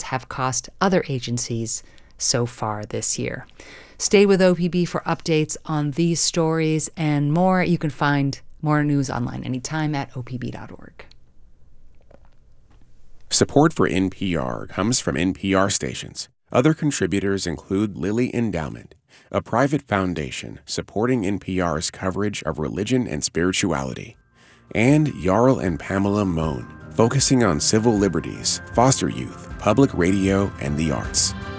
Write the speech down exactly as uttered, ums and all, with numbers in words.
have cost other agencies so far this year. Stay with O P B for updates on these stories and more. You can find more news online anytime at O P B dot org. Support for N P R comes from N P R stations. Other contributors include Lilly Endowment, a private foundation supporting N P R's coverage of religion and spirituality, and Jarl and Pamela Mohn, focusing on civil liberties, foster youth, public radio, and the arts.